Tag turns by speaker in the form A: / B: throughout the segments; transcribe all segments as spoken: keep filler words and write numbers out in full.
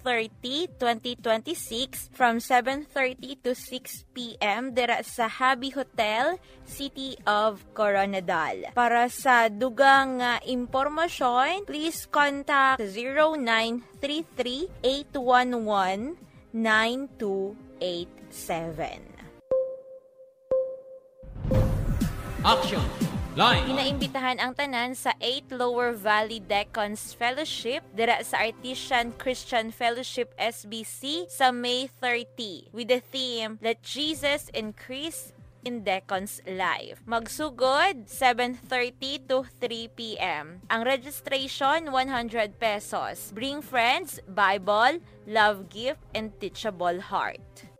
A: thirty, twenty twenty-six from seven thirty to six p.m. dira sa Habi Hotel, City of Coronadal. Para sa dugang uh, impormasyon, please contact zero nine three three, eight one one, nine two eight seven.
B: Action! Line!
A: Inaimbitahan ang tanan sa eighth Lower Valley Deacons Fellowship dira sa Artesian Christian Fellowship S B C sa May thirty with the theme Let Jesus Increase in Deacons Life. Magsugod seven thirty to three p.m. Ang registration one hundred pesos. Bring friends, Bible, love gift, and teachable heart.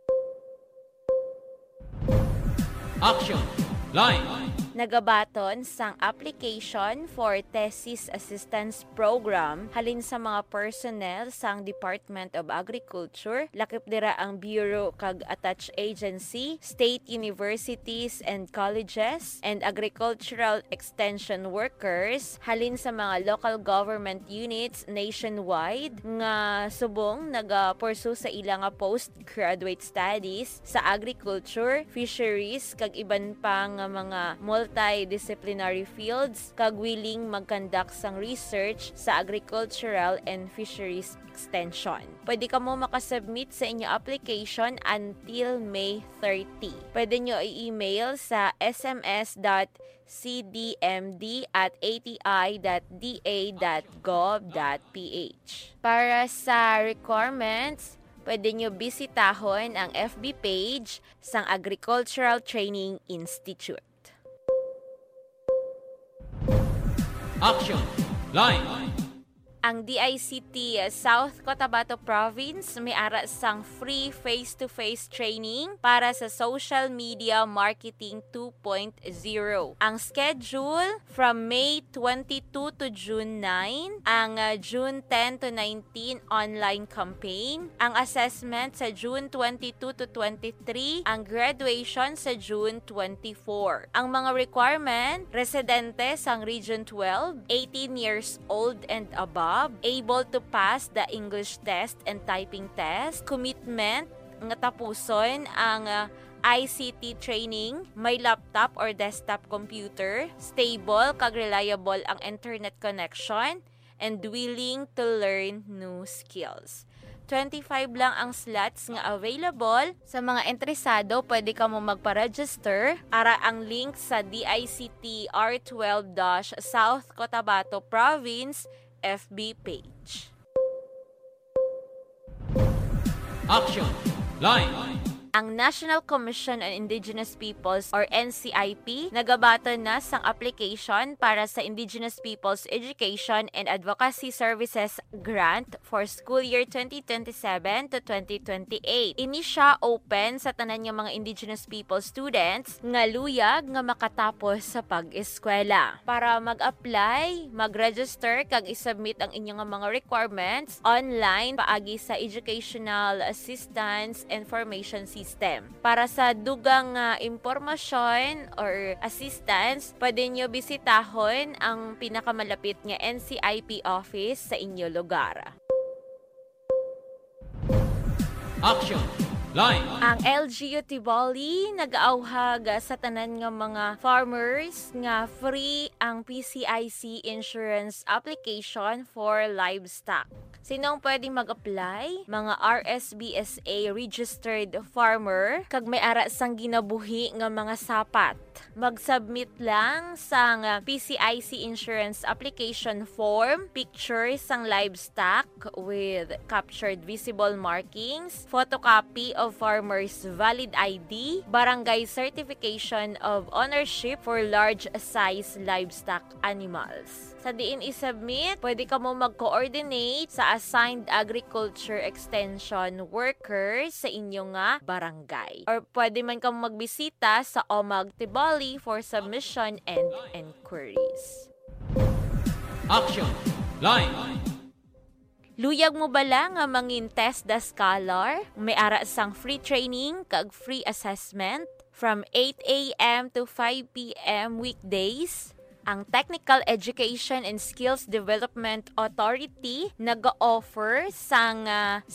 B: Action! Line!
A: Nagabaton sang application for Thesis Assistance Program halin sa mga personnel sang Department of Agriculture, lakip dira ang Bureau kag attached agency, state universities and colleges, and agricultural extension workers halin sa mga local government units nationwide nga subong naga-pursue sa ilang postgraduate studies sa agriculture, fisheries kag iban pang mga multidisciplinary fields kag willing mag-conduct sang research sa agricultural and fisheries extension. Pwede ka mo makasubmit sa inyo application until May thirty. Pwede nyo i-email sa sms dot c d m d at a t i dot d a dot gov dot p h. Para sa requirements, pwede nyo bisitahon ang F B page sang Agricultural Training Institute.
B: Action! Line!
A: Ang D I C T South Cotabato Province may ara sang free face-to-face training para sa Social Media Marketing two point oh. Ang schedule from May twenty-two to June nine, ang uh, June ten to nineteen online campaign, ang assessment sa June twenty-two to twenty-three, ang graduation sa June twenty-four. Ang mga requirement, residente sang Region twelve, eighteen years old and above, able to pass the English test and typing test, commitment nga tapuson ang uh, I C T training, may laptop or desktop computer, stable kag reliable ang internet connection, and willing to learn new skills. twenty-five lang ang slots nga available. Sa mga interesado, pwede ka mo magpa-register. Ara ang link sa D I C T R twelve South Cotabato Province F B page.
B: Action! Line!
A: Ang National Commission on Indigenous Peoples or N C I P nagabaton na sang application para sa Indigenous Peoples Education and Advocacy Services Grant for school year twenty twenty-seven to twenty twenty-eight. Ini siya open sa tanan nga mga Indigenous People students nga luyag nga makatapos sa pag-eskwela. Para mag-apply, mag-register kag isubmit ang inyong mga requirements online paagi sa Educational Assistance Information System. System. Para sa dugang uh, impormasyon or assistance, pwede nyo bisitahon ang pinakamalapit nga N C I P office sa inyo lugar.
B: Action! Line!
A: Ang L G U Tiboli nag-auhag sa tanan nga mga farmers nga free ang P C I C insurance application for livestock. Sinong pwedeng mag-apply? Mga R S B S A registered farmer kag may ara sang ginabuhi nga mga sapat. Mag-submit lang sang P C I C insurance application form, pictures sang livestock with captured visible markings, photocopy of farmer's valid I D, barangay certification of ownership for large size livestock animals. Sa diin isubmit, pwede ka mo mag-coordinate sa assigned agriculture extension workers sa inyo nga barangay. Or pwede man ka magbisita sa O M A G Tiboli for submission and inquiries.
B: Action! Line!
A: Luyag mo bala nga mangin test the scholar? May ara sang free training kag free assessment from eight a.m. to five p.m. weekdays. Ang Technical Education and Skills Development Authority nag-offer sang uh,